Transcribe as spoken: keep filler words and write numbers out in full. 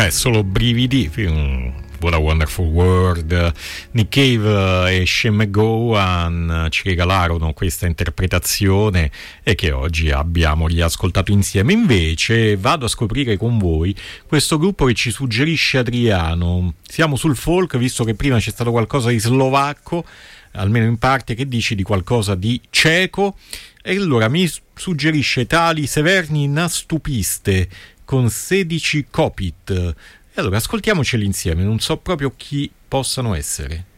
beh, solo brividi. What a Wonderful World. Nick Cave e Shane McGowan ci regalarono questa interpretazione e che oggi abbiamo riascoltato insieme. Invece vado a scoprire con voi questo gruppo che ci suggerisce Adriano. Siamo sul folk, visto che prima c'è stato qualcosa di slovacco, almeno in parte, che dici di qualcosa di ceco, e allora mi suggerisce Tali Severni Nastupiste con sedici Copit. E allora ascoltiamoceli insieme, non so proprio chi possano essere.